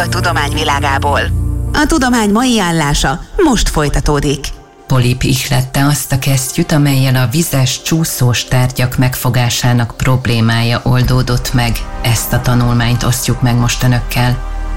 a tudomány világából. A tudomány mai állása most folytatódik. Polip ihlette azt a kesztyűt, amellyel a vizes, csúszós tárgyak megfogásának problémája oldódott meg. Ezt a tanulmányt osztjuk meg most önökkel.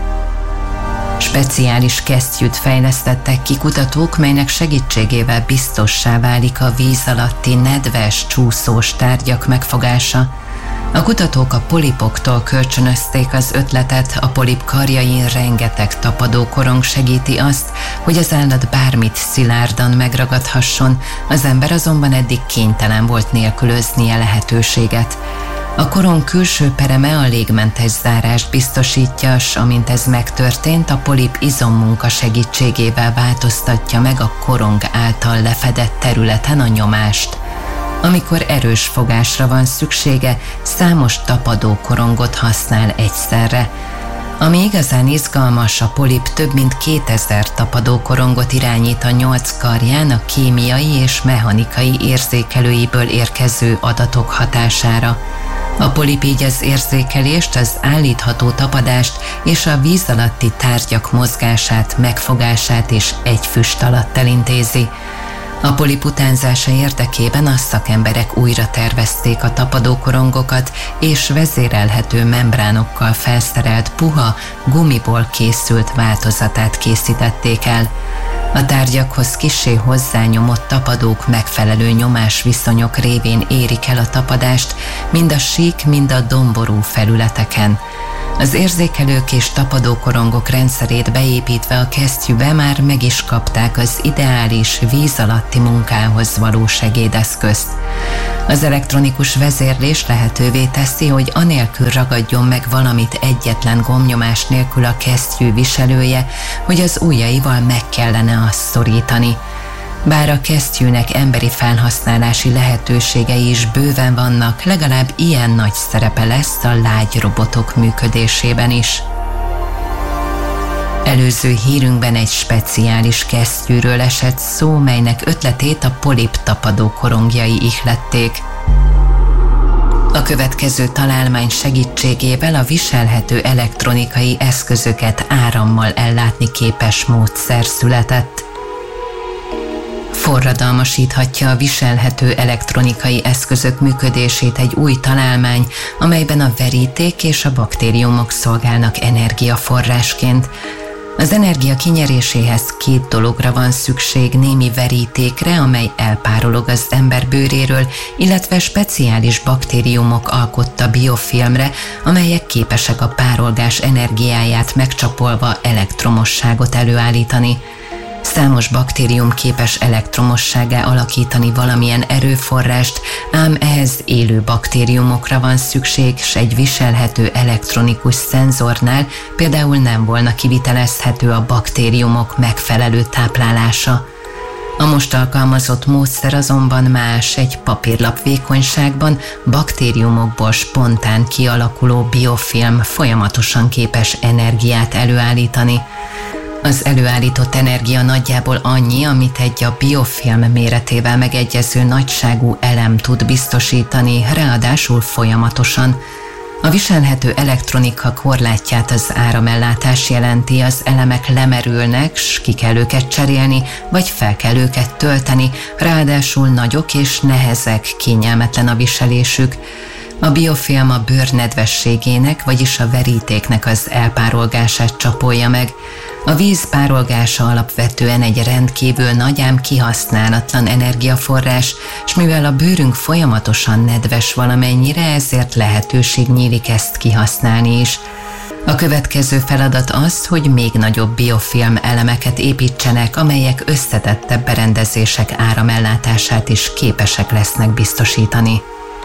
Speciális kesztyűt fejlesztettek ki kutatók, melynek segítségével biztossá válik a víz alatti nedves, csúszós tárgyak megfogása. A kutatók a polipoktól kölcsönözték az ötletet, a polip karjain rengeteg tapadókorong segíti azt, hogy az állat bármit szilárdan megragadhasson, az ember azonban eddig kénytelen volt nélkülözni a lehetőséget. A korong külső pereme a légmentes zárást biztosítja, s amint ez megtörtént, a polip izommunka segítségével változtatja meg a korong által lefedett területen a nyomást. Amikor erős fogásra van szüksége, számos tapadó korongot használ egyszerre. Ami igazán izgalmas, a polip több mint 2000 tapadó korongot irányít a 8 karján a kémiai és mechanikai érzékelőiből érkező adatok hatására. A polip így az érzékelést, az állítható tapadást és a víz alatti tárgyak mozgását, megfogását is egy füst alatt elintézi. A polip utánzása érdekében a szakemberek újra tervezték a tapadókorongokat, és vezérelhető membránokkal felszerelt puha, gumiból készült változatát készítették el. A tárgyakhoz kissé hozzányomott tapadók megfelelő nyomásviszonyok révén érik el a tapadást, mind a sík, mind a domború felületeken. Az érzékelők és tapadókorongok rendszerét beépítve a kesztyűbe már meg is kapták az ideális víz alatti munkához való segédeszközt. Az elektronikus vezérlés lehetővé teszi, hogy anélkül ragadjon meg valamit egyetlen gombnyomás nélkül a kesztyű viselője, hogy az ujjaival meg kellene azt szorítani. Bár a kesztyűnek emberi felhasználási lehetőségei is bőven vannak, legalább ilyen nagy szerepe lesz a lágy robotok működésében is. Előző hírünkben egy speciális kesztyűről esett szó, melynek ötletét a polip tapadó korongjai ihlették. A következő találmány segítségével a viselhető elektronikai eszközöket árammal ellátni képes módszer született. Forradalmasíthatja a viselhető elektronikai eszközök működését egy új találmány, amelyben a veríték és a baktériumok szolgálnak energiaforrásként. Az energia kinyeréséhez 2 dologra van szükség: némi verítékre, amely elpárolog az ember bőréről, illetve speciális baktériumok alkotta biofilmre, amelyek képesek a párolgás energiáját megcsapolva elektromosságot előállítani. Számos baktérium képes elektromossággá alakítani valamilyen erőforrást, ám ehhez élő baktériumokra van szükség, s egy viselhető elektronikus szenzornál például nem volna kivitelezhető a baktériumok megfelelő táplálása. A most alkalmazott módszer azonban más, egy papírlap vékonyságban baktériumokból spontán kialakuló biofilm folyamatosan képes energiát előállítani. Az előállított energia nagyjából annyi, amit egy a biofilm méretével megegyező nagyságú elem tud biztosítani, ráadásul folyamatosan. A viselhető elektronika korlátját az áramellátás jelenti, az elemek lemerülnek, s ki kell őket cserélni, vagy fel kell őket tölteni, ráadásul nagyok és nehezek, kényelmetlen a viselésük. A biofilm a bőr nedvességének, vagyis a verítéknek az elpárolgását csapolja meg. A víz párolgása alapvetően egy rendkívül nagy, ám kihasználatlan energiaforrás, s mivel a bőrünk folyamatosan nedves valamennyire, ezért lehetőség nyílik ezt kihasználni is. A következő feladat az, hogy még nagyobb biofilm elemeket építsenek, amelyek összetettebb berendezések áramellátását is képesek lesznek biztosítani.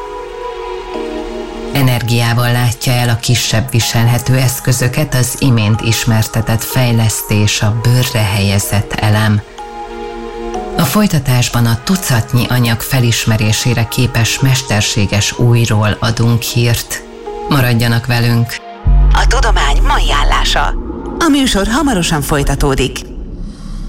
Energiával látja el a kisebb viselhető eszközöket az imént ismertetett fejlesztés, a bőrre helyezett elem. A folytatásban a tucatnyi anyag felismerésére képes mesterséges újról adunk hírt. Maradjanak velünk! A tudomány mai állása. A műsor hamarosan folytatódik.